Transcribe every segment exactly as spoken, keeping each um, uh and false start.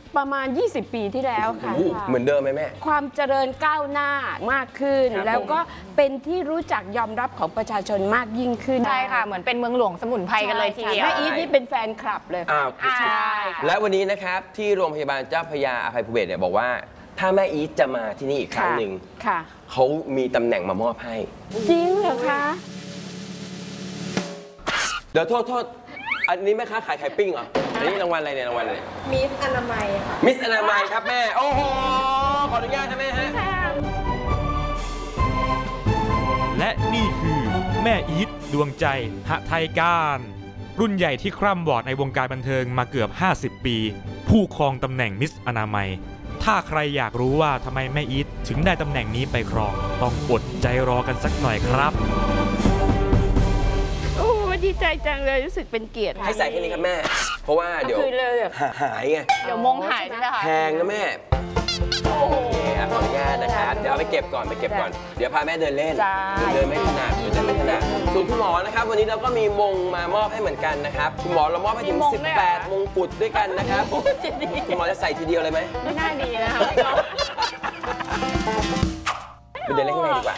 ประมาณยี่สิบปีที่แล้วค่ะเหมือนเดิมไหมแม่ความเจริญก้าวหน้ามากขึ้นแล้วก็เป็นที่รู้จักยอมรับของประชาชนมากยิ่งขึ้นใช่ค่ะเหมือนเป็นเมืองหลวงสมุนไพรกันเลยทีเดียวแม่อีทนี่เป็นแฟนคลับเลยอ้าวใช่และวันนี้นะครับที่โรงพยาบาลเจ้าพระยาอภัยภูเบศรเนี่ยบอกว่าถ้าแม่อีทจะมาที่นี่อีกครั้งหนึ่งเขามีตำแหน่งมามอบให้จริงเหรอคะเดี๋ยวโทษโทษอันนี้แม่ค้าขายไข่ปิ้งเหรออันนี้รางวัลอะไรเนี่ยรางวัลอะไรมิสอนามัยค่ะมิสอนามัยครับแม่โอ้โหขออนุญาตนะแม่ฮะและนี่คือแม่อีทดวงใจหไทยการรุ่นใหญ่ที่คร่ำวอดในวงการบันเทิงมาเกือบห้าสิบปีผู้ครองตำแหน่งมิสอนามัยถ้าใครอยากรู้ว่าทำไมแม่อีทถึงได้ตำแหน่งนี้ไปครองต้องอดใจรอกันสักหน่อยครับโอ้ดีใจจังเลยรู้สึกเป็นเกียรติให้ใส่แค่นี้ครับแม่เพราะว่าเดี๋ยวหายไงเดี๋ยวมงหายใช่ไหมคะแพงนะแม่โอเคขออนุญาตนะครับเดี๋ยวเอาไปเก็บก่อนไปเก็บก่อนเดี๋ยวพาแม่เดินเล่นเดินไม่ถนัดเดินไม่ถนัดส่วนคุณหมอนะครับวันนี้เราก็มีมงมามอบให้เหมือนกันนะครับคุณหมอเรามอบให้ถึงสิบแปดมงกุฎด้วยกันนะครับคุณหมอจะใส่ทีเดียวเลยไหมไม่น่าดีนะคะพี่ก๊อฟไปเดินเล่นข้างในดีกว่า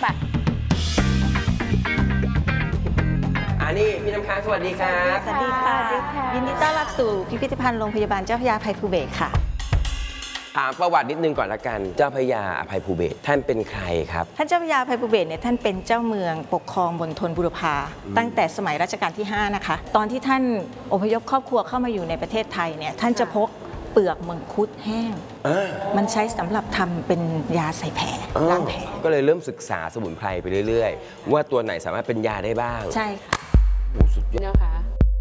อันนี้พี่น้ำค้างสวัสดีครับสวัสดีค่ะยินดีต้อนรับสู่พิพิธภัณฑ์โรงพยาบาลเจ้าพระยาอภัยภูเบศรค่ะถามประวัตินิดนึงก่อนละกันเจ้าพระยาอภัยภูเบศรท่านเป็นใครครับท่านเจ้าพระยาอภัยภูเบศรเนี่ยท่านเป็นเจ้าเมืองปกครองมณฑลบุรพาตั้งแต่สมัยรัชกาลที่ห้านะคะตอนที่ท่านอพยพครอบครัวเข้ามาอยู่ในประเทศไทยเนี่ยท่านจะพกเปลือกมังคุดแห้งมันใช้สำหรับทำเป็นยาใส่แผลล้างแผลก็เลยเริ่มศึกษาสมุนไพรไปเรื่อยๆว่าตัวไหนสามารถเป็นยาได้บ้างใช่ค่ะโอ้สุดยอดนะคะ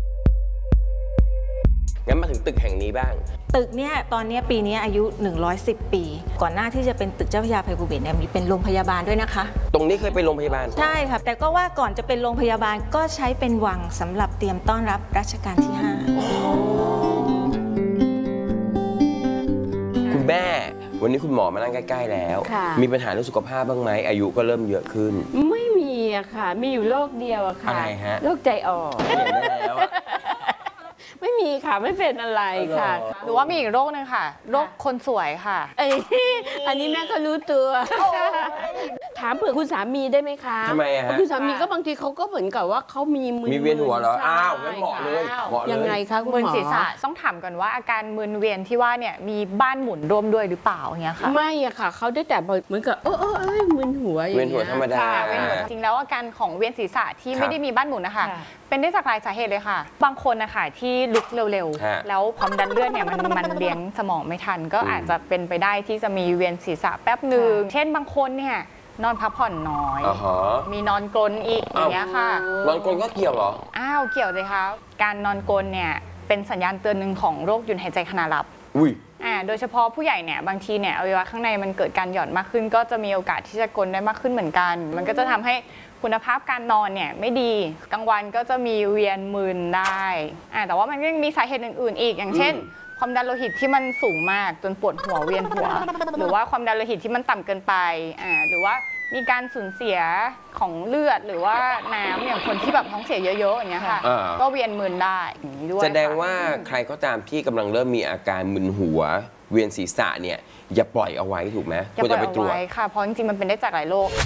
งั้นมาถึงตึกแห่งนี้บ้างตึกเนี่ยตอนนี้ปีนี้อายุหนึ่งร้อยสิบปีก่อนหน้าที่จะเป็นตึกเจ้าพระยาอภัยภูเบศรเนี่ยมีเป็นโรงพยาบาลด้วยนะคะตรงนี้เคยเป็นโรงพยาบาลใช่ค่ะแต่ก็ว่าก่อนจะเป็นโรงพยาบาลก็ใช้เป็นวังสำหรับเตรียมต้อนรับรัชกาลที่ห้าคุณแม่วันนี้คุณหมอมานั่งใกล้ๆแล้วมีปัญหาเรื่องสุขภาพบ้างไหมอายุก็เริ่มเยอะขึ้นไม่มีอะค่ะมีอยู่โรคเดียวอะค่ะอะไรฮะโรคใจอ่อนเห็นได้แล้วไม่มีค่ะไม่เป็นอะไรค่ะหรือว่ามีอีกโรคนึงค่ะโรคคนสวยค่ะเอ้ยอันนี้แม่ก็รู้ตัวถามเผื่อคุณสามีได้ไหมคะทำไมอะฮะคุณสามีก็บางทีเขาก็เหมือนกับว่าเขามีมือมีเวียนหัวเหรออ้าวงั้นเหมาะเลยยังไงคะคุณหมอมึนศีรษะต้องถามก่อนว่าอาการมึนเวียนที่ว่าเนี่ยมีบ้านหมุนร่วมด้วยหรือเปล่าเงี้ยค่ะไม่อะค่ะเขาได้แต่เหมือนกับเออเออมึนหัวอย่างเงี้ยเวียนหัวธรรมดาจริงแล้วอาการของเวียนศีรษะที่ไม่ได้มีบ้านหมุนนะคะเป็นได้จากหลายสาเหตุเลยค่ะบางคนนะคะที่ลุกเร็วๆแล้วความดันเลือดเนี่ยมันมันเลี้ยงสมองไม่ทันก็อาจจะเป็นไปได้ที่จะมีเวียนศีรษะแป๊บหนึ่งเช่นบางคนเนี่ยนอนพักผ่อนน้อยมีนอนกรนอีกอย่างเงี้ยค่ะนอนกรนก็เกี่ยวเหรออ้าวเกี่ยวเลยค่ะการนอนกรนเนี่ยเป็นสัญญาณเตือนหนึ่งของโรคหยุดหายใจขณะหลับอุ้ยอ่าโดยเฉพาะผู้ใหญ่เนี่ยบางทีเนี่ยอวัยวะข้างในมันเกิดการหย่อนมากขึ้นก็จะมีโอกาสที่จะกรนได้มากขึ้นเหมือนกันมันก็จะทำให้คุณภาพการนอนเนี่ยไม่ดีกลางวันก็จะมีเวียนมึนได้อ่าแต่ว่ามันก็ยังมีสาเหตุอื่นๆอีกอย่างเช่นความดันโลหิตที่มันสูงมากจนปวดหัวเวียนหัวหรือว่าความดันโลหิตที่มันต่ำเกินไปอ่าหรือว่ามีการสูญเสียของเลือดหรือว่าน้ำอย่างคนที่แบบท้องเสียเยอะๆอย่างเงี้ยค่ะก็เวียนมึนได้อย่างนี้ด้วยแสดงว่าใครก็ตามที่กำลังเริ่มมีอาการมึนหัวเวียนศีรษะเนี่ยอย่าปล่อยเอาไว้ถูกไหมอย่าปล่อยเอาไว้ค่ะเพราะจริงๆมันเป็นได้จากหลายโรค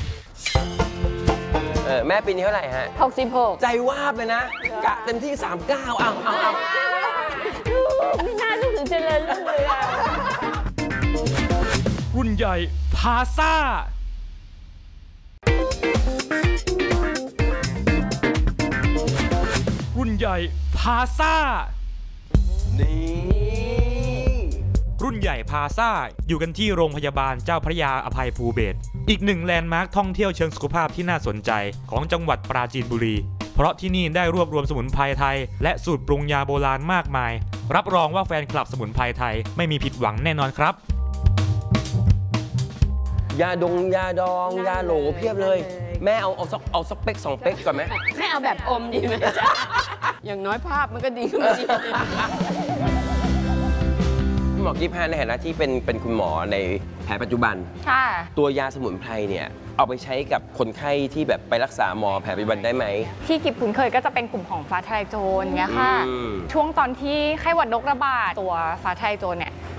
แม่ปีนี้เท่าไหร่ฮะหกสิบหกใจวาบเลยนะกะเต็มที่สามสิบเก้าเอาเอาเอาไม่น่าลูกถึงเจริญรุ่งเรืองรุ่นใหญ่พาซ่ารุ่นใหญ่พาซ่านี่รุ่นใหญ่พาซ่าอยู่กันที่โรงพยาบาลเจ้าพระยาอภัยภูเบศรอีกหนึ่งแลนด์มาร์คท่องเที่ยวเชิงสุขภาพที่น่าสนใจของจังหวัดปราจีนบุรีเพราะที่นี่ได้รวบรวมสมุนไพรไทยและสูตรปรุงยาโบราณมากมายรับรองว่าแฟนคลับสมุนไพรไทยไม่มีผิดหวังแน่นอนครับยาดงยาดองยาโหลเพียบเลยแม่เอาเอาสักเอาสักเป๊กสองเป๊กก่อนไหมแม่เอาแบบอมดีไหมจ๊ะอย่างน้อยภาพมันก็ดีขึ้นมาดีหมอกิ๊ฟฮะในฐานะที่เป็นเป็นคุณหมอในแผนปัจจุบันตัวยาสมุนไพรเนี่ยเอาไปใช้กับคนไข้ที่แบบไปรักษาหมอแผนปัจจุบันได้ไหมที่กิ๊ฟคุ้นเคยก็จะเป็นกลุ่มของฟ้าทะลายโจรเงี้ยค่ะช่วงตอนที่ไข้หวัดนกระบาดตัวฟ้าทะลายโจรเนี่ย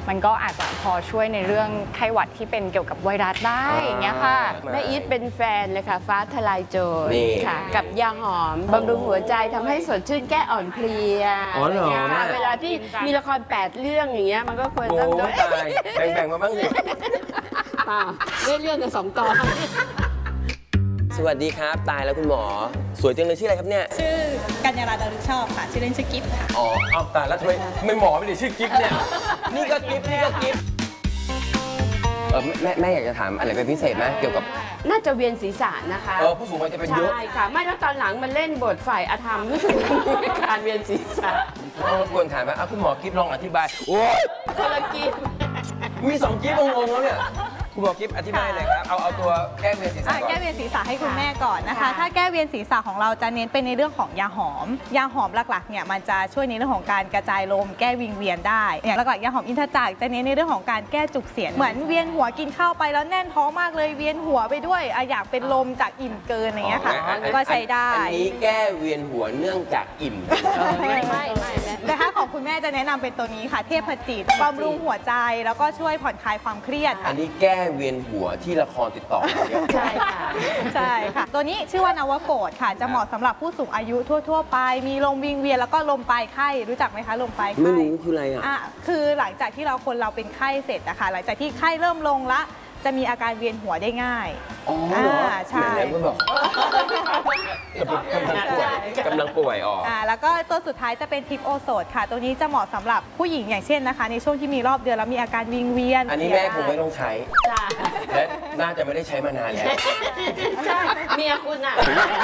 มันก็อาจจะพอช่วยในเรื่องไข้หวัดที่เป็นเกี่ยวกับไวรัสได้อย่างเงี้ยค่ะแม่อีทเป็นแฟนเลยค่ะ ฟ้าทลายโจรนี่ค่ะ กับยาหอมบำรุงหัวใจทำให้สดชื่นแก้อ่อนเพลียอ๋อเหรอค่ะเวลาที่มีละครแปดเรื่องอย่างเงี้ยมันก็ควรโอ้ต้องโดนตายแบ่งๆมาบ้างสิอ่าได้เรื่องกันสองตอนสวัสดีครับตายแล้วคุณหมอ สวยจังเลยชื่ออะไรครับเนี่ยชื่อกัญญาราดารุชอบค่ะ ชื่อเล่นชื่อกิฟต์ค่ะอ๋อเอาตายแล้วทำไมไม่หมอไม่ได้ชื่อกิฟต์เนี่ย นี่ก็กิฟต์นี่ก็กิฟต์เออแม่แม่อยากจะถามอะไรเป็นพิเศษไหมเกี่ยวกับน่าจะเวียนศีรษะนะคะเออผู้สูงวัยจะเป็นเยอะใช่ค่ะ ไม่แล้วตอนหลังมันเล่นบทฝ่ายอธรรมรู้สึกมีการเวียนศีรษะต้องรบกวนถามว่าเอาคุณหมอกิฟต์ลองอธิบายโอ้ยคนละกิฟมีสองกิฟต์งงๆแล้วเนี่ยคุณหมอกิฟต์อธิบายหน่อยครับเอาเอาตัวแก้เวียนศีรษะอ่ะก่อนแก้เวียนศีรษะให้คุณแม่ก่อนนะคะค่ะถ้าแก้เวียนศีรษะของเราจะเน้นเป็นในเรื่องของยาหอม ยาหอมหลักๆเนี่ยมันจะช่วยในเรื่องของการกระจายลมแก้วิงเวียนได้อย่างหลักๆยาหอมอินทจักรจะเน้นในเรื่องของการแก้จุกเสียดเหมือนเวียนหัวกินข้าวไปแล้วแน่นท้องมากเลยเวียนหัวไปด้วยอ่ะอยากเป็นลมจากอิ่มเกินอะไรเงี้ยค่ะอ๋ออันอันก็ใช้ได้อันนี้แก้เวียนหัวเนื่องจากอิ่มไม่ไม่ไม่แม่แต่ถ้าของคุณแม่จะแนะนำเป็นตัวนี้ค่ะ เทพจิตบำรุงหัวใจแล้วก็ช่วยผ่อนคลายความเครียดอัค่ะนนี้แก้เวียนหัวที่ละครติดต่อมาเนี่ยใช่ค่ะใช่ค่ะ ตัวนี้ชื่อว่านวโกฏค่ะ จะเหมาะสำหรับผู้สูงอายุทั่ว ๆ ไป มีลมวิงเวียนแล้วก็ลมปลายไข้รู้จักไหมคะลมปลายไข้ไม่รู้คืออะไรอ่ะอ่ะคือหลังจากที่เราคนเราเป็นไข้เสร็จนะคะหลังจากที่ไข้เริ่มลงละจะมีอาการเวียนหัวได้ง่ายอ๋อเหรออ่าใช่ไหนๆก็บอกกำลังป่วยกำลังป่วยออกอ่าแล้วก็ตัวสุดท้ายจะเป็นทิปโอโซดค่ะ ตัวนี้จะเหมาะสำหรับผู้หญิงอย่างเช่นนะคะ ในช่วงที่มีรอบเดือนแล้วมีอาการวิงเวียนอันนี้แม่คงไม่ต้องใช้จ้าและน่าจะไม่ได้ใช้มานานแล้วใช่เมียคุณอ่ะ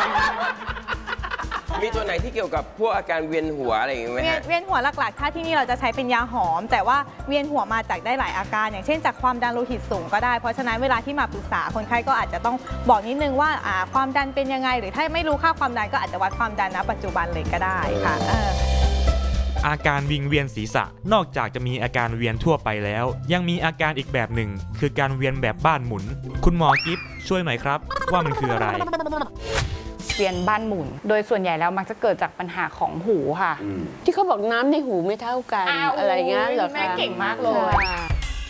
มีตัวไหนที่เกี่ยวกับพวกอาการเวียนหัวอะไรอย่างงี้ไหมเวียนฮะเวียนหัวหลักๆ ถ้าที่นี่เราจะใช้เป็นยาหอม แต่ว่าเวียนหัวมาจากได้หลายอาการ อย่างเช่นจากความดันโลหิตสูงก็ได้ เพราะฉะนั้นเวลาที่มาปรึกษาคนไข้ก็อาจจะต้องบอกนิดนึงว่าอ่าความดันเป็นยังไง หรือถ้าไม่รู้ค่าความดันก็อาจจะวัดความดันณปัจจุบันเลยก็ได้ค่ะเอออาการวิงเวียนศีรษะนอกจากจะมีอาการเวียนทั่วไปแล้ว ยังมีอาการอีกแบบหนึ่ง คือการเวียนแบบบ้านหมุน คุณหมอกิฟต์ช่วยหน่อยครับ ว่ามันคืออะไรเวียนบ้านหมุน โดยส่วนใหญ่แล้วมักจะเกิดจากปัญหาของหูค่ะที่เขาบอกน้ำในหูไม่เท่ากันอ้าวอะไรเงี้ยเหรอแม่คะเก่งมากเลยค่ะ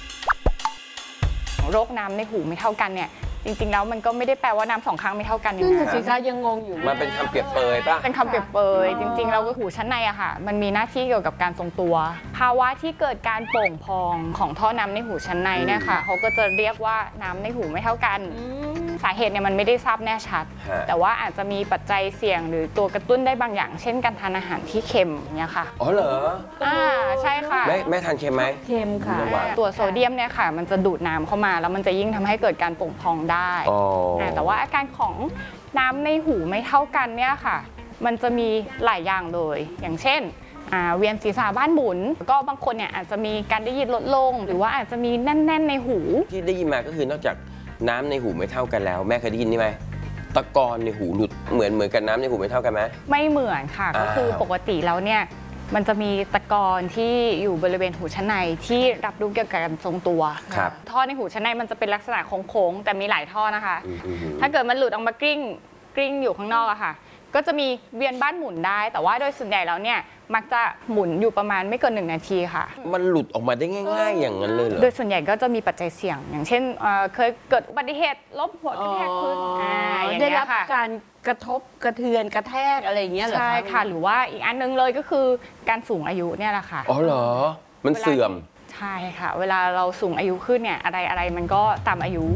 โรคน้ำในหูไม่เท่ากันเนี่ย จริงๆแล้วมันก็ไม่ได้แปลว่าน้ำสองข้างไม่เท่ากันนั่นนะน่ะสิคะยังงงอยู่มันเป็นคำเปรียบเปรยป่ะเป็นคำเปรียบเปรยจริงๆแล้วก็หูชั้นในอะค่ะ มันมีหน้าที่เกี่ยวกับการทรงตัว ภาวะที่เกิดการโป่งพองของท่อน้ำในหูชั้นในเนี่ยค่ะเขาก็จะเรียกว่าน้ำในหูไม่เท่ากัน สาเหตุเนี่ยมันไม่ได้ทราบแน่ชัดฮะแต่ว่าอาจจะมีปัจจัยเสี่ยงหรือตัวกระตุ้นได้บางอย่าง เช่นการทานอาหารที่เค็มเนี่ยค่ะอ๋อเหรออ่าใช่ค่ะแม่แม่ทานเค็มไหมเค็มค่ะระวังตัวโซเดียมเนี่ยค่ะ มันจะดูดน้ำเข้ามาแล้วมันจะยิ่งทำให้เกิดการโป่งพองได้อ๋ออ่าแต่ว่าอาการของน้ำในหูไม่เท่ากันเนี่ยค่ะ มันจะมีหลายอย่างเลย อย่างเช่นอ่าเวียนศีรษะบ้านหมุน ก็บางคนเนี่ยอาจจะมีการได้ยินลดลง หรือว่าอาจจะมีแน่น ๆ ในหูที่ได้ยินมาก็คือนอกจากน้ำในหูไม่เท่ากันแล้ว แม่เคยได้ยินนี่ไหมตะกอนในหูหลุดเหมือนเหมือนกันน้ำในหูไม่เท่ากันไหมไม่เหมือนค่ะ ก็คืออ้าวปกติแล้วเนี่ยมันจะมีตะกอนที่อยู่บริเวณหูชั้นในที่รับรู้เกี่ยวกับการทรงตัวครับท่อในหูชั้นในมันจะเป็นลักษณะโค้งๆแต่มีหลายท่อนะคะอืมอืมอืมถ้าเกิดมันหลุดออกมากริ้งกริ้งอยู่ข้างนอกอะค่ะ ก็จะมีเวียนบ้านหมุนได้ แต่ว่าโดยส่วนใหญ่แล้วเนี่ยมักจะหมุนอยู่ประมาณไม่เกินหนึ่งนาทีค่ะมันหลุดออกมาได้ง่าย ๆ อย่างนั้นเลยเหรอโดยส่วนใหญ่ก็จะมีปัจจัยเสี่ยง อย่างเช่นเอ่อเคยเกิดอุบัติเหตุล้มหัวกระแทกพื้นอ่าอย่างได้เงี้รับยค่ะการกระทบกระเทือนกระแทกอะไรอย่างเงี้ยเหรอใช่ค่ะ หรือว่าอีกอันนึงเลยก็คือการสูงอายุเนี่ยแหละค่ะอ๋อเหรอ มันเสื่อมใช่ค่ะ เวลาเราสูงอายุขึ้นเนี่ยอะไรอะไรมันก็ตามอายุ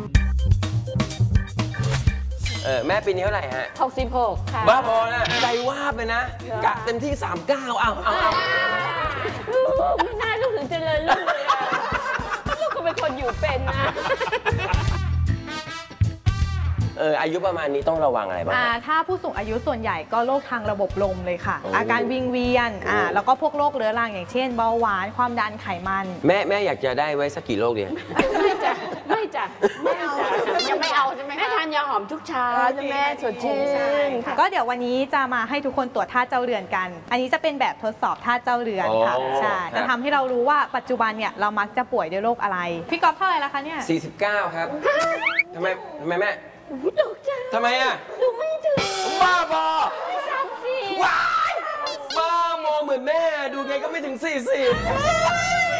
เออแม่ปีนี้เท่าไหร่ฮะหกสิบหกค่ะบ้าบอนะใจว่าบไปนะ กะเต็มที่สามสิบเก้าเอาเอาเอาไม่น่าลูกถึงเจริญลูกเลยอะลูกก็เป็นคนอยู่เป็นนะเอออายุประมาณนี้ต้องระวังอะไรบ้างอ่าฮะถ้าผู้สูงอายุส่วนใหญ่ก็โรคทางระบบลมเลยค่ะโอ้อาการวิงเวียนอ่าโอ้แล้วก็พวกโรคเรื้อรังอย่างเช่นเบาหวานความดันไขมันแม่แม่อยากจะได้ไว้สักกี่โรคดีไม่จ้ะไม่จ้ะไม่จ้ะยังไม่เอาใช่ไหมคะแม่ทานยาหอมทุกเช้านะแม่สดชื่นค่ะก็เดี๋ยววันนี้จะมาให้ทุกคนตรวจธาตุเจ้าเรือนกัน อันนี้จะเป็นแบบทดสอบธาตุเจ้าเรือนค่ะโอ้ใช่ครับจะทำให้เรารู้ว่าปัจจุบันเนี่ยเรามักจะป่วยด้วยโรคอะไร พี่ก๊อฟเท่าไหร่แล้วคะเนี่ยสี่สิบเก้าครับทำไมทำไมแม่ทำไมอ่ะดูไม่ถึงบ้าบอสามสี่ว้ายบ้าโมเหมือนแม่ ดูไงก็ไม่ถึงสี่สิบ